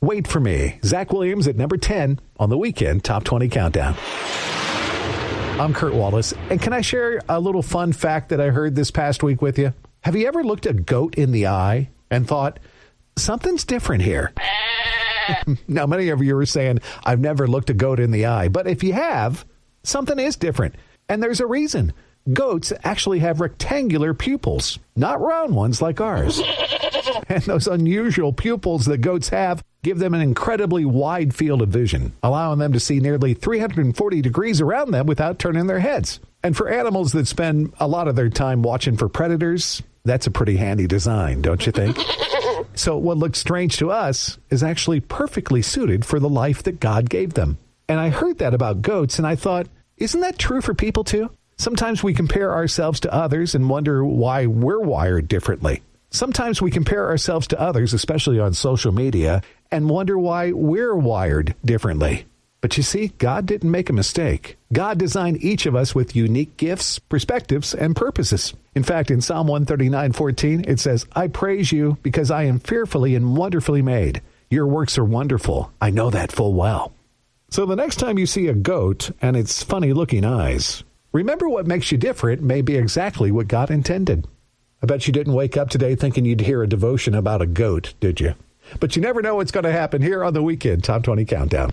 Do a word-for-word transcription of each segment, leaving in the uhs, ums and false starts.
Wait for Me. Zach Williams at number ten on the Weekend Top twenty Countdown. I'm Kurt Wallace, and can I share a little fun fact that I heard this past week with you? Have you ever looked a goat in the eye and thought, something's different here? Now, many of you are saying, I've never looked a goat in the eye. But if you have, something is different. And there's a reason. Goats actually have rectangular pupils, not round ones like ours. And those unusual pupils that goats have give them an incredibly wide field of vision, allowing them to see nearly three hundred forty degrees around them without turning their heads. And for animals that spend a lot of their time watching for predators, that's a pretty handy design, don't you think? So what looks strange to us is actually perfectly suited for the life that God gave them. And I heard that about goats, and I thought, isn't that true for people too? Sometimes we compare ourselves to others and wonder why we're wired differently. Sometimes we compare ourselves to others, especially on social media, and wonder why we're wired differently. But you see, God didn't make a mistake. God designed each of us with unique gifts, perspectives, and purposes. In fact, in Psalm one thirty-nine fourteen, it says, I praise you because I am fearfully and wonderfully made. Your works are wonderful. I know that full well. So the next time you see a goat and its funny-looking eyes, remember what makes you different may be exactly what God intended. I bet you didn't wake up today thinking you'd hear a devotion about a goat, did you? But you never know what's going to happen here on the Weekend Top twenty Countdown.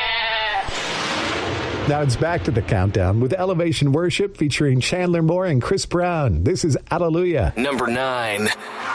Now it's back to the countdown with Elevation Worship featuring Chandler Moore and Chris Brown. This is Hallelujah. Number nine.